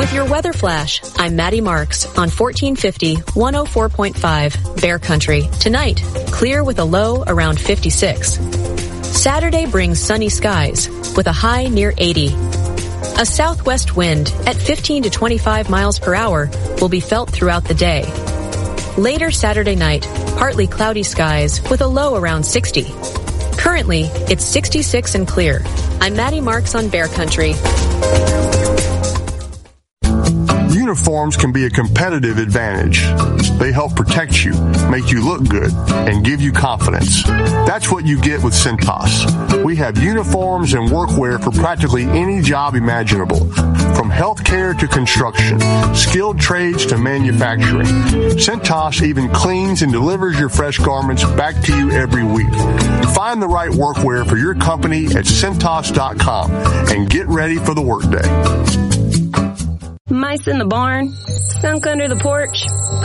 with your weather flash. I'm Maddie Marks on 1450 104.5 Bear Country. Tonight, clear with a low around 56. Saturday brings sunny skies with a high near 80. A southwest wind at 15 to 25 miles per hour will be felt throughout the day. Later Saturday night, partly cloudy skies with a low around 60. Currently, it's 66 and clear. I'm Maddie Marks on Bear Country. Uniforms can be a competitive advantage. They help protect you, make you look good, and give you confidence. That's what you get with Cintas. We have uniforms and workwear for practically any job imaginable, from healthcare to construction, skilled trades to manufacturing. Cintas even cleans and delivers your fresh garments back to you every week. Find the right workwear for your company at Cintas.com and get ready for the workday. Mice in the barn, skunk under the porch.